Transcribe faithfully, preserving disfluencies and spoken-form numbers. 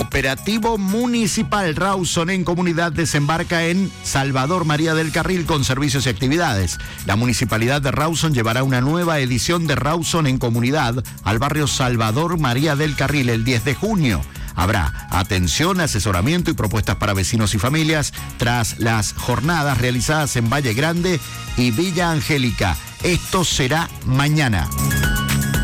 Operativo Municipal Rawson en Comunidad desembarca en Salvador María del Carril con servicios y actividades. La Municipalidad de Rawson llevará una nueva edición de Rawson en Comunidad al barrio Salvador María del Carril el diez de junio. Habrá atención, asesoramiento y propuestas para vecinos y familias tras las jornadas realizadas en Valle Grande y Villa Angélica. Esto será mañana.